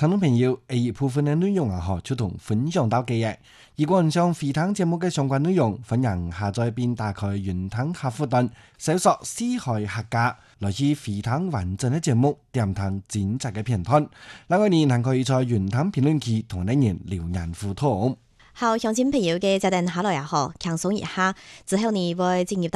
聽眾朋友，一部分嘅內容就同分享到嘅嘢。如果你想回聽節目嘅相關內容，歡迎下載並打開雲聽客戶端，搜索四海客家，來去回聽完整嘅節目，點聽精彩嘅片段。另外你還可以在雲聽評論區同你人留言互動。 好，鄉親朋友嘅，再等下來也好，輕鬆一下，之後你會進入